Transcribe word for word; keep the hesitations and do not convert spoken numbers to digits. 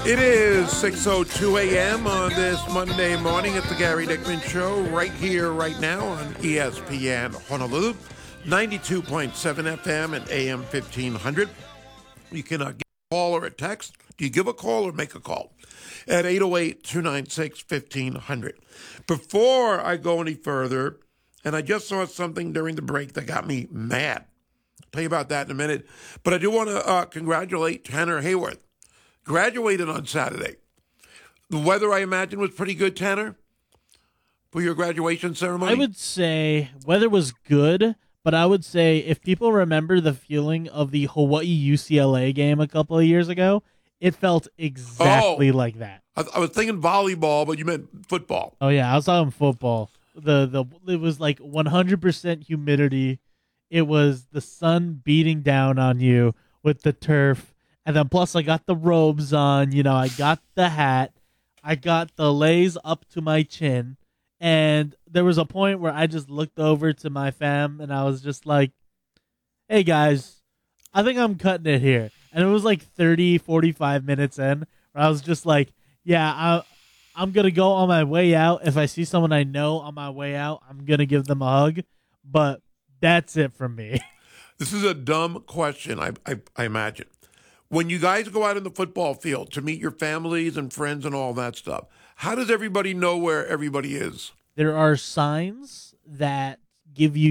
It is six oh two a.m. on this Monday morning. It's the Gary Dickman Show right here, right now on E S P N Honolulu, ninety-two point seven F M and A M fifteen hundred. You can uh, give a call or a text. Do you give a call or make a call? At eight oh eight, two nine six, fifteen hundred. Before I go any further, and I just saw something during the break that got me mad. I'll tell you about that in a minute. But I do want to uh, congratulate Tanner Hayworth. Graduated on Saturday. The weather, I imagine, was pretty good, Tanner, for your graduation ceremony? I would say weather was good, but I would say if people remember the feeling of the Hawaii U C L A game a couple of years ago, it felt exactly oh, like that. I, I was thinking volleyball, but you meant football. Oh, yeah, I was talking football. The the It was like one hundred percent humidity. It was the sun beating down on you with the turf. And then plus I got the robes on, you know, I got the hat, I got the lays up to my chin, and there was a point where I just looked over to my fam and I was just like, hey guys, I think I'm cutting it here. And it was like thirty, forty-five minutes in where I was just like, yeah, I, I'm going to go on my way out. If I see someone I know on my way out, I'm going to give them a hug. But that's it from me. This is a dumb question, I, I, I imagine. When you guys go out in the football field to meet your families and friends and all that stuff, how does everybody know where everybody is? There are signs that give you